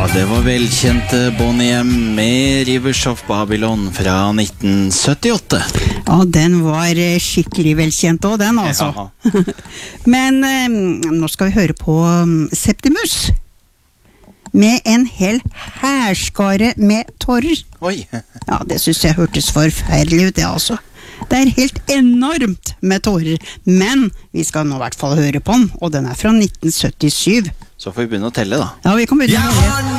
Det var velkjente Bonnie M med Rivers of Babylon fra 1978. Ja, den var skikkelig velkjent også, den altså. Ja. Men nå skal vi høre på Septimus. Med en hel hærskare med tårer. Oi. Ja, det synes jeg hørtes forferdelig ut, det altså. Det er helt enormt med tårer, men vi skal nå i hvert fall høre på den, og den er fra 1977. Så får vi begynne å telle da. Ja, vi kan begynne å telle.